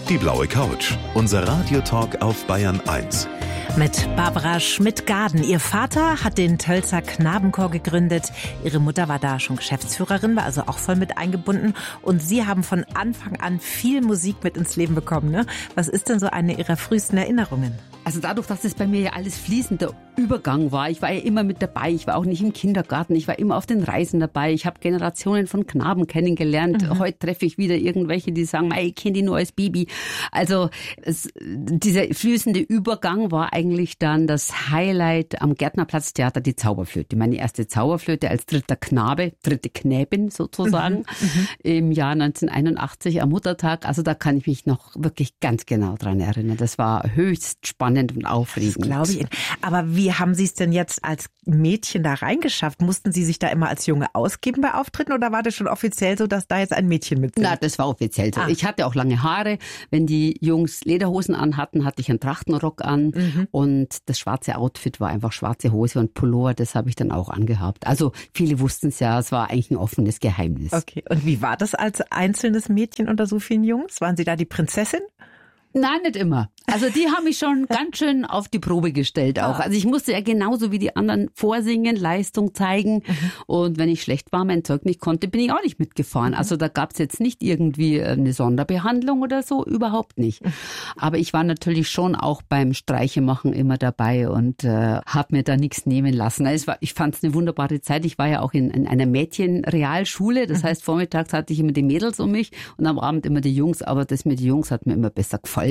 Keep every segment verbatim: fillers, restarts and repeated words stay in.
Die blaue Couch, unser Radiotalk auf Bayern eins. Mit Barbara Schmidt-Gaden. Ihr Vater hat den Tölzer Knabenchor gegründet. Ihre Mutter war da schon Geschäftsführerin, war also auch voll mit eingebunden. Und Sie haben von Anfang an viel Musik mit ins Leben bekommen, ne? Was ist denn so eine Ihrer frühesten Erinnerungen? Also dadurch, dass es bei mir ja alles fließender Übergang war. Ich war ja immer mit dabei. Ich war auch nicht im Kindergarten. Ich war immer auf den Reisen dabei. Ich habe Generationen von Knaben kennengelernt. Mhm. Heute treffe ich wieder irgendwelche, die sagen, ich kenne die nur als Baby. Also es, dieser fließende Übergang war eigentlich dann das Highlight am Gärtnerplatztheater, die Zauberflöte. Meine erste Zauberflöte als dritter Knabe, dritte Knäbin sozusagen, mhm. im Jahr neunzehnhunderteinundachtzig am Muttertag. Also da kann ich mich noch wirklich ganz genau dran erinnern. Das war höchst spannend und aufregend. Das glaube ich Ihnen. Aber wie haben Sie es denn jetzt als Mädchen da reingeschafft? Mussten Sie sich da immer als Junge ausgeben bei Auftritten oder war das schon offiziell so, dass da jetzt ein Mädchen mitsingt? Na, das war offiziell so. Ah. Ich hatte auch lange Haare. Wenn die Jungs Lederhosen anhatten, hatte ich einen Trachtenrock an mhm. und das schwarze Outfit war einfach schwarze Hose und Pullover. Das habe ich dann auch angehabt. Also viele wussten es ja, es war eigentlich ein offenes Geheimnis. Okay. Und wie war das als einzelnes Mädchen unter so vielen Jungs? Waren Sie da die Prinzessin? Nein, nicht immer. Also die haben mich schon ganz schön auf die Probe gestellt auch. Also ich musste ja genauso wie die anderen vorsingen, Leistung zeigen. Mhm. Und wenn ich schlecht war, mein Zeug nicht konnte, bin ich auch nicht mitgefahren. Mhm. Also da gab's jetzt nicht irgendwie eine Sonderbehandlung oder so, überhaupt nicht. Mhm. Aber ich war natürlich schon auch beim Streichemachen immer dabei und äh, habe mir da nichts nehmen lassen. Also es war, ich fand es eine wunderbare Zeit. Ich war ja auch in, in einer Mädchenrealschule. Das mhm. heißt, vormittags hatte ich immer die Mädels um mich und am Abend immer die Jungs. Aber das mit den Jungs hat mir immer besser gefallen.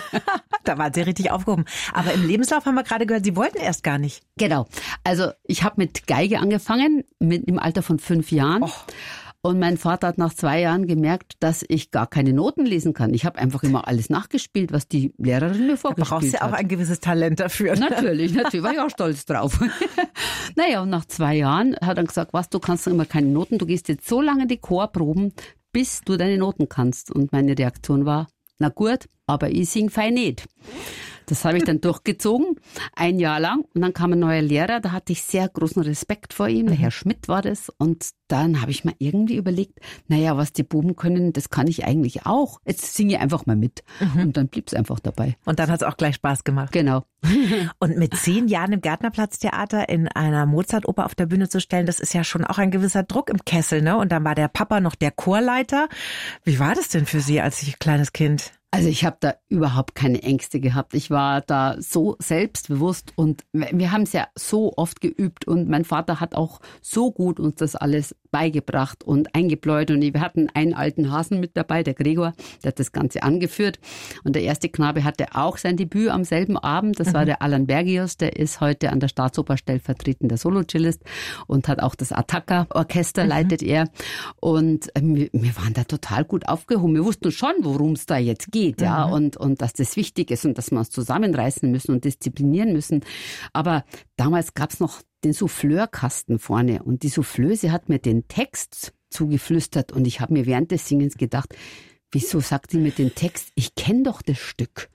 Da waren Sie richtig aufgehoben. Aber im Lebenslauf haben wir gerade gehört, Sie wollten erst gar nicht. Genau. Also ich habe mit Geige angefangen, mit im Alter von fünf Jahren. Oh. Und mein Vater hat nach zwei Jahren gemerkt, dass ich gar keine Noten lesen kann. Ich habe einfach immer alles nachgespielt, was die Lehrerin mir vorgespielt hat. Du brauchst ja auch ein gewisses Talent dafür. Natürlich, natürlich, war ich auch stolz drauf. Naja, und nach zwei Jahren hat er gesagt, was, du kannst immer keine Noten, du gehst jetzt so lange die Chorproben, bis du deine Noten kannst. Und meine Reaktion war, na gut, aber ich sing fein nicht. Das habe ich dann durchgezogen, ein Jahr lang. Und dann kam ein neuer Lehrer, da hatte ich sehr großen Respekt vor ihm. Der Herr Schmidt war das. Und dann habe ich mir irgendwie überlegt, naja, was die Buben können, das kann ich eigentlich auch. Jetzt singe ich einfach mal mit. Mhm. Und dann blieb es einfach dabei. Und dann hat es auch gleich Spaß gemacht. Genau. Und mit zehn Jahren im Gärtnerplatztheater in einer Mozart-Oper auf der Bühne zu stellen, das ist ja schon auch ein gewisser Druck im Kessel, ne? Und dann war der Papa noch der Chorleiter. Wie war das denn für Sie als kleines Kind? Also ich habe da überhaupt keine Ängste gehabt. Ich war da so selbstbewusst und wir haben es ja so oft geübt und mein Vater hat auch so gut uns das alles beigebracht und eingebläut und wir hatten einen alten Hasen mit dabei, der Gregor, der hat das Ganze angeführt und der erste Knabe hatte auch sein Debüt am selben Abend, das mhm. war der Alan Bergius, der ist heute an der Staatsoper stellvertretender Solo-Cellist und hat auch das Attacca-Orchester, mhm. leitet er und wir, wir waren da total gut aufgehoben, wir wussten schon, worum es da jetzt geht, ja, mhm. und, und dass das wichtig ist und dass wir uns zusammenreißen müssen und disziplinieren müssen, aber damals gab es noch den Souffleurkasten vorne und die Soufflöse hat mir den Text zugeflüstert und ich habe mir während des Singens gedacht, wieso sagt sie mir den Text? Ich kenne doch das Stück.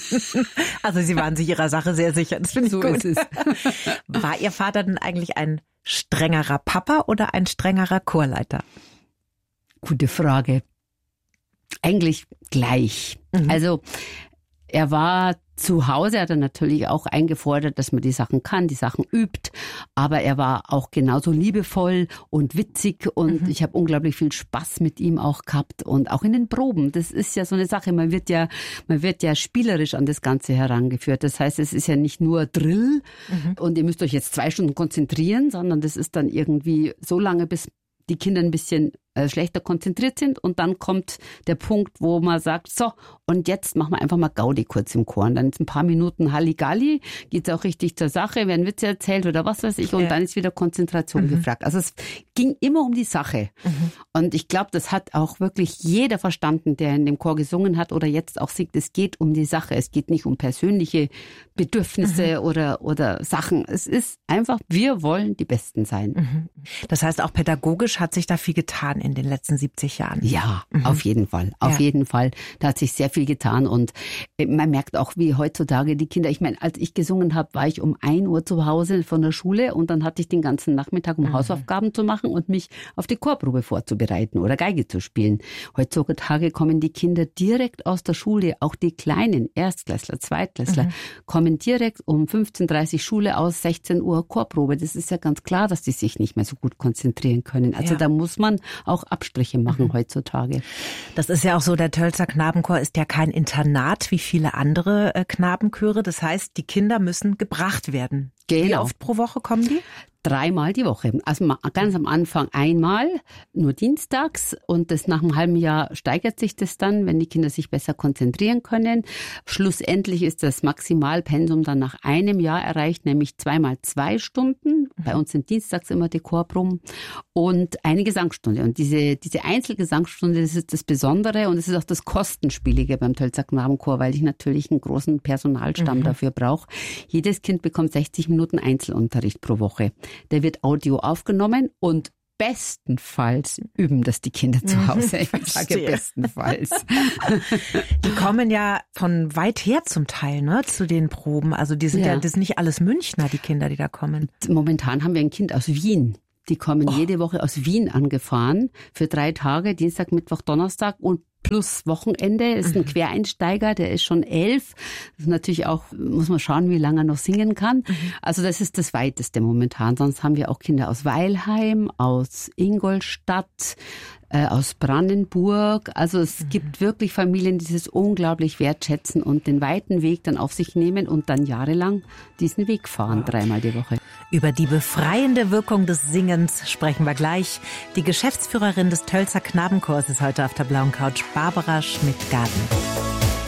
Also Sie waren sich Ihrer Sache sehr sicher, das finde ich so gut. Ist es. War Ihr Vater denn eigentlich ein strengerer Papa oder ein strengerer Chorleiter? Gute Frage. Eigentlich gleich. Mhm. Also er war zu Hause, hat er natürlich auch eingefordert, dass man die Sachen kann, die Sachen übt, aber er war auch genauso liebevoll und witzig und mhm. ich habe unglaublich viel Spaß mit ihm auch gehabt und auch in den Proben. Das ist ja so eine Sache, man wird ja man wird ja spielerisch an das Ganze herangeführt. Das heißt, es ist ja nicht nur Drill mhm. und ihr müsst euch jetzt zwei Stunden konzentrieren, sondern das ist dann irgendwie so lange, bis die Kinder ein bisschen äh, schlechter konzentriert sind und dann kommt der Punkt, wo man sagt, so, und jetzt machen wir einfach mal Gaudi kurz im Chor. Und dann ist ein paar Minuten Halligalli, geht's auch richtig zur Sache, werden Witze erzählt oder was weiß ich und ja. dann ist wieder Konzentration mhm. gefragt. Also es ging immer um die Sache. Mhm. Und ich glaube, das hat auch wirklich jeder verstanden, der in dem Chor gesungen hat oder jetzt auch singt. Es geht um die Sache. Es geht nicht um persönliche Bedürfnisse mhm. oder, oder Sachen. Es ist einfach, wir wollen die Besten sein. Mhm. Das heißt, auch pädagogisch hat sich da viel getan in den letzten siebzig Jahren. Ja, mhm. auf jeden Fall. Auf ja. jeden Fall. Da hat sich sehr viel getan und man merkt auch, wie heutzutage die Kinder, ich meine, als ich gesungen habe, war ich um ein Uhr zu Hause von der Schule und dann hatte ich den ganzen Nachmittag, um mhm. Hausaufgaben zu machen und mich auf die Chorprobe vorzubereiten oder Geige zu spielen. Heutzutage kommen die Kinder direkt aus der Schule, auch die kleinen Erstklässler, Zweitklässler, mhm. kommen direkt um fünfzehn Uhr dreißig Schule aus, sechzehn Uhr Chorprobe. Das ist ja ganz klar, dass die sich nicht mehr so gut konzentrieren können. Also ja. da muss man auch Abstriche machen mhm. heutzutage. Das ist ja auch so, der Tölzer Knabenchor ist ja kein Internat wie viele andere äh, Knabenchöre. Das heißt, die Kinder müssen gebracht werden. Genau. Wie oft pro Woche kommen die? Dreimal die Woche. Also ganz am Anfang einmal, nur dienstags und das nach einem halben Jahr steigert sich das dann, wenn die Kinder sich besser konzentrieren können. Schlussendlich ist das Maximalpensum dann nach einem Jahr erreicht, nämlich zweimal zwei Stunden. Bei uns sind dienstags immer die Chorproben und eine Gesangsstunde. Und diese, diese Einzelgesangsstunde, das ist das Besondere und es ist auch das Kostenspielige beim Tölzer Knabenchor, weil ich natürlich einen großen Personalstamm mhm. dafür brauche. Jedes Kind bekommt sechzig Minuten Einzelunterricht pro Woche. Der wird Audio aufgenommen und bestenfalls üben das die Kinder zu Hause. Ich sage bestenfalls. Die kommen ja von weit her zum Teil, ne, zu den Proben. Also die sind ja, ja das sind nicht alles Münchner, die Kinder, die da kommen. Momentan haben wir ein Kind aus Wien. Die kommen oh. jede Woche aus Wien angefahren für drei Tage, Dienstag, Mittwoch, Donnerstag und plus Wochenende, ist ein mhm. Quereinsteiger, der ist schon elf. Das ist natürlich auch, muss man schauen, wie lange er noch singen kann. Mhm. Also das ist das Weiteste momentan. Sonst haben wir auch Kinder aus Weilheim, aus Ingolstadt, äh, aus Brandenburg. Also es mhm. gibt wirklich Familien, die das unglaublich wertschätzen und den weiten Weg dann auf sich nehmen und dann jahrelang diesen Weg fahren, wow. dreimal die Woche. Über die befreiende Wirkung des Singens sprechen wir gleich. Die Geschäftsführerin des Tölzer Knabenchors ist heute auf der blauen Couch, Barbara Schmidt-Garden.